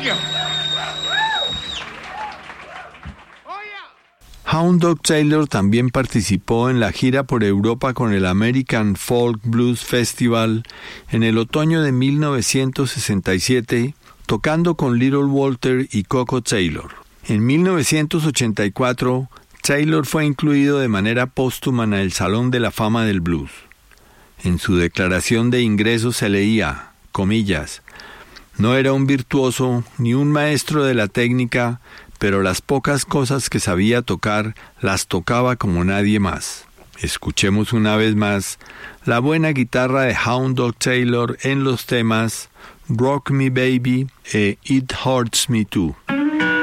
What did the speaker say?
Hound Dog Taylor también participó en la gira por Europa con el American Folk Blues Festival en el otoño de 1967, tocando con Little Walter y Coco Taylor. En 1984, Taylor fue incluido de manera póstuma en el Salón de la Fama del Blues. En su declaración de ingreso se leía, comillas, no era un virtuoso ni un maestro de la técnica, pero las pocas cosas que sabía tocar las tocaba como nadie más. Escuchemos una vez más la buena guitarra de Hound Dog Taylor en los temas Rock Me Baby e It Hurts Me Too.